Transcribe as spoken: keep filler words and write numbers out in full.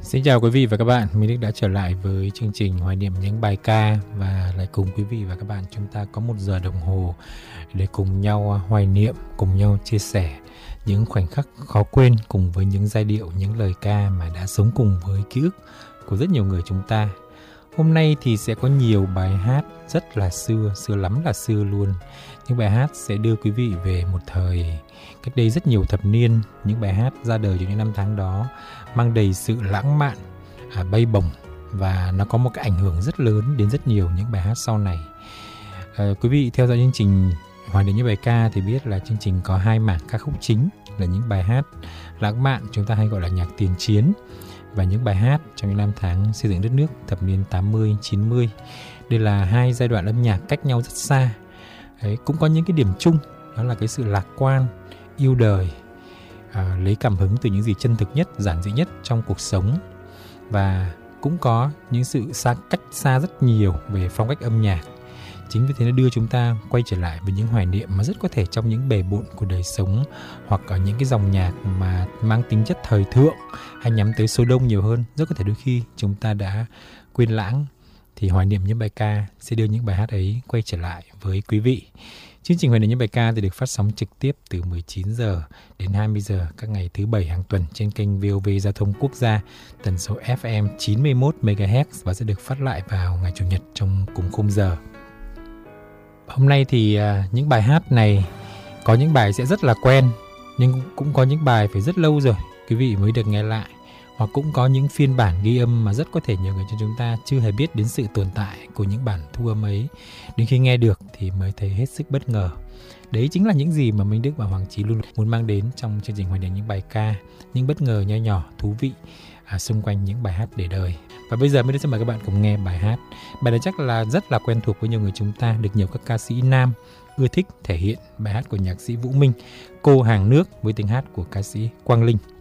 Xin chào quý vị và các bạn, Minh Đức đã trở lại với chương trình hoài niệm những bài ca và lại cùng quý vị và các bạn chúng ta có một giờ đồng hồ để cùng nhau hoài niệm, cùng nhau chia sẻ những khoảnh khắc khó quên cùng với những giai điệu, những lời ca mà đã sống cùng với ký ức của rất nhiều người chúng ta. Hôm nay thì sẽ có nhiều bài hát rất là xưa, xưa lắm là xưa luôn. Những bài hát sẽ đưa quý vị về một thời cách đây rất nhiều thập niên. Những bài hát ra đời trong những năm tháng đó mang đầy sự lãng mạn, à, bay bổng và nó có một cái ảnh hưởng rất lớn đến rất nhiều những bài hát sau này. À, quý vị theo dõi chương trình Hoài niệm những bài ca thì biết là chương trình có hai mảng ca khúc chính là những bài hát lãng mạn chúng ta hay gọi là nhạc tiền chiến và những bài hát trong những năm tháng xây dựng đất nước thập niên tám mươi, chín mươi. Đây là hai giai đoạn âm nhạc cách nhau rất xa. Đấy, cũng có những cái điểm chung, đó là cái sự lạc quan, yêu đời, à, lấy cảm hứng từ những gì chân thực nhất, giản dị nhất trong cuộc sống. Và cũng có những sự xa cách xa rất nhiều về phong cách âm nhạc. Chính vì thế nó đưa chúng ta quay trở lại với những hoài niệm mà rất có thể trong những bề bộn của đời sống, hoặc ở những cái dòng nhạc mà mang tính chất thời thượng hay nhắm tới số đông nhiều hơn. Rất có thể đôi khi chúng ta đã quên lãng, thì hoài niệm những bài ca sẽ đưa những bài hát ấy quay trở lại với quý vị. Chương trình hoài niệm những bài ca thì được phát sóng trực tiếp từ mười chín giờ đến hai mươi giờ các ngày thứ bảy hàng tuần trên kênh vê o vê Giao thông Quốc gia tần số ép em chín mươi mốt mê ga héc và sẽ được phát lại vào ngày Chủ nhật trong cùng khung giờ. Hôm nay thì uh, những bài hát này có những bài sẽ rất là quen, nhưng cũng có những bài phải rất lâu rồi quý vị mới được nghe lại, hoặc cũng có những phiên bản ghi âm mà rất có thể nhiều người trong chúng ta chưa hề biết đến sự tồn tại của những bản thu âm ấy. Đến khi nghe được thì mới thấy hết sức bất ngờ. Đấy chính là những gì mà Minh Đức và Hoàng Chí luôn muốn mang đến trong chương trình hoài niệm những bài ca, những bất ngờ nho nhỏ thú vị à, xung quanh những bài hát để đời. Và bây giờ Minh Đức sẽ mời các bạn cùng nghe bài hát. Bài này chắc là rất là quen thuộc với nhiều người chúng ta, được nhiều các ca sĩ nam ưa thích thể hiện. Bài hát của nhạc sĩ Vũ Minh, Cô Hàng Nước, với tiếng hát của ca sĩ Quang Linh.